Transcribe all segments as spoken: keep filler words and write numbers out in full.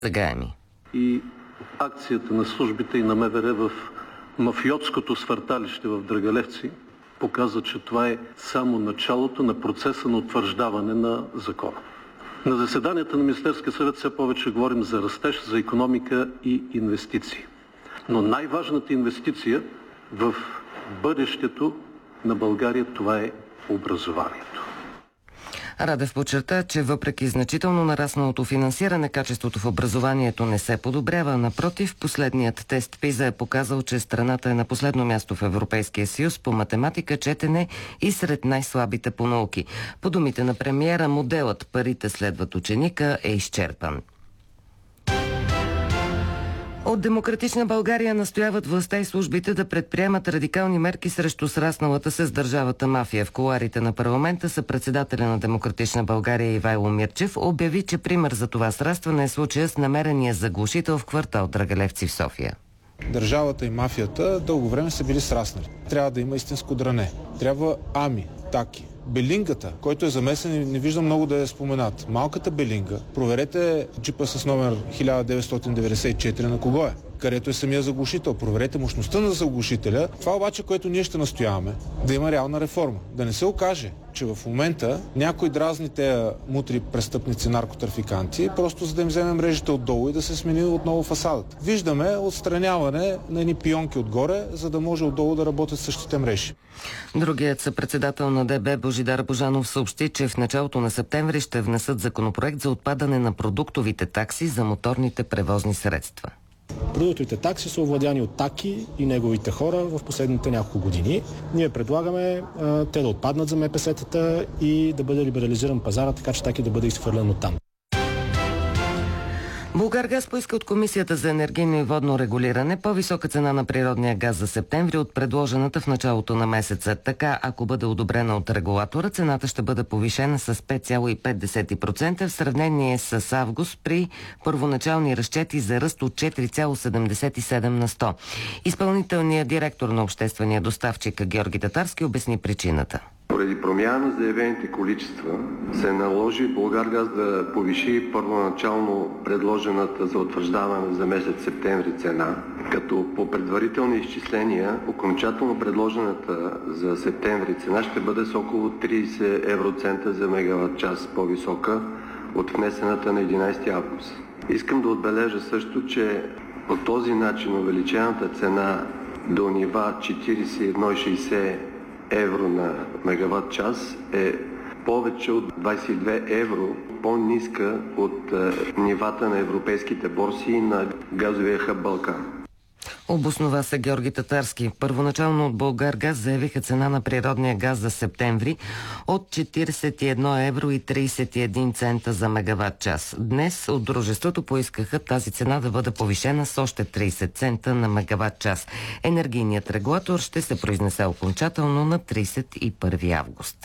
Загаеми. И акцията на службите и на МВР в мафиотското свърталище в Драгалевци показва, че това е само началото на процеса на утвърждаване на закона. На заседанията на Министерския съвет все повече говорим за растеж, за икономика и инвестиции. Но най-важната инвестиция в бъдещето на България, това е образованието. Радев подчерта, че въпреки значително нарасналото финансиране, качеството в образованието не се подобрява. Напротив, последният тест ПИЗА е показал, че страната е на последно място в Европейския съюз по математика, четене и сред най-слабите по науки. По думите на премиера, моделът "парите следват ученика" е изчерпан. От Демократична България настояват властта и службите да предприемат радикални мерки срещу срасналата се с държавата мафия. В кулоарите на парламента са председателя на Демократична България Ивайло Мирчев обяви, че пример за това срастване е случая с намерения заглушител в квартал Драгалевци в София. Държавата и мафията дълго време са били сраснали. Трябва да има истинско дране. Трябва ами, таки. Белингата, който е замесен, не виждам много да е споменат. Малката белинга, проверете джипа с номер хиляда деветстотин деветдесет и четири на кого е, където е самия заглушител. Проверете мощността на заглушителя. Това обаче, което ние ще настояваме, да има реална реформа. Да не се окаже, че в момента някой дразни тези мутри престъпници, наркотрафиканти, просто за да им вземем мрежите отдолу и да се смени отново фасадата. Виждаме отстраняване на едни пионки отгоре, за да може отдолу да работят същите мрежи. Другият съпредседател на ДБ Божидар Божанов съобщи, че в началото на септември ще внесат законопроект за отпадане на продуктовите такси за моторните превозни средства. Продуктовите такси са овладяни от Таки и неговите хора в последните няколко години. Ние предлагаме а, те да отпаднат за МПС-тата и да бъде либерализиран пазара, така че Таки да бъде изхвърлен от там. Булгаргаз поиска от Комисията за енергийно и водно регулиране по-висока цена на природния газ за септември от предложената в началото на месеца. Така, ако бъде одобрена от регулатора, цената ще бъде повишена с пет цяло и пет процента в сравнение с август при първоначални разчети за ръст от четири цяло седемдесет и седем на сто. Изпълнителният директор на обществения доставчик Георги Татарски обясни причината. Поради промяна на заявените количества се наложи Булгаргаз да повиши първоначално предложената за утвърждаване за месец септември цена, като по предварителни изчисления окончателно предложената за септември цена ще бъде с около тридесет евроцента за мегаватт час по-висока от внесената на единадесети август. Искам да отбележа също, че по този начин увеличената цена до нива четиридесет и едно цяло и шестдесет евро на мегаватт час е повече от двадесет и две евро по-ниска от е, нивата на европейските борси и на газовия хъб Балкан. Обоснова се Георги Татарски. Първоначално от Булгаргаз заявиха цена на природния газ за септември от четиридесет и едно евро и тридесет и един цента за мегаватт час. Днес от дружеството поискаха тази цена да бъде повишена с още тридесет цента на мегаватт час. Енергийният регулатор ще се произнесе окончателно на тридесет и първи август.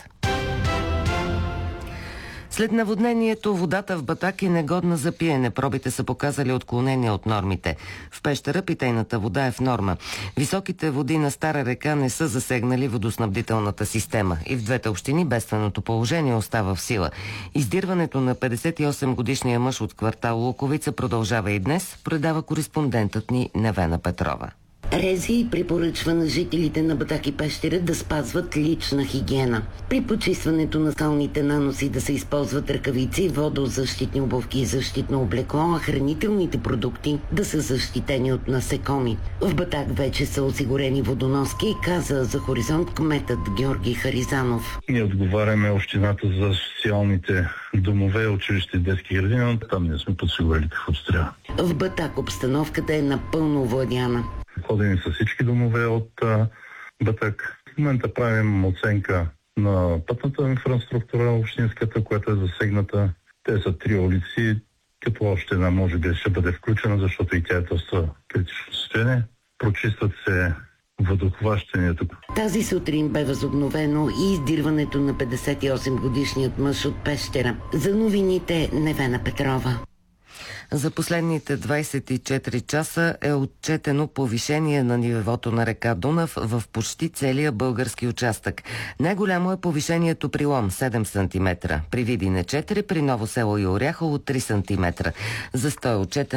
След наводнението водата в Батак е негодна за пиене. Пробите са показали отклонения от нормите. В Пещера питейната вода е в норма. Високите води на Стара река не са засегнали водоснабдителната система. И в двете общини бедственото положение остава в сила. Издирването на петдесет и осем годишния мъж от квартал Луковица продължава и днес, предава кореспондентът ни Невена Петрова. РЗИ препоръчва на жителите на Батак и Пещера да спазват лична хигиена. При почистването на скалните наноси да се използват ръкавици, водозащитни обувки и защитно облекло, а хранителните продукти да са защитени от насекоми. В Батак вече са осигурени водоноски, каза за Хоризонт кметът Георги Харизанов. Ние отговаряме общината за социалните домове, училища и детски градини, там ние сме подсигурили каквото трябва. В Батак обстановката е напълно овладяна. Ходим с всички домове от а, Батак. В момента правим оценка на пътната инфраструктура, общинската, която е засегната. Те са три улици, като още една може би ще бъде включена, защото и тя е доста критично състояние. Прочистват се водохващането. Тази сутрин бе възобновено и издирването на петдесет и осем годишният мъж от Пещера. За новините Невена Петрова. За последните двадесет и четири часа е отчетено повишение на нивото на река Дунав в почти целия български участък. Най-голямо е повишението при Лом – седем сантиметра, при Видин четири, при Ново село и Оряхово три сантиметра. Застой е отчетен